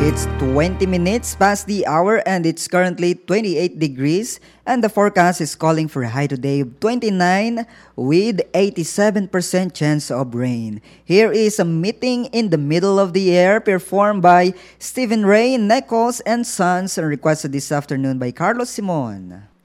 It's 20 minutes past the hour and it's currently 28 degrees and the forecast is calling for a high today of 29 with 87% chance of rain. Here is a meeting in the middle of the air performed by Stephen Ray, Nichols and Sons and requested this afternoon by Carlos Simon.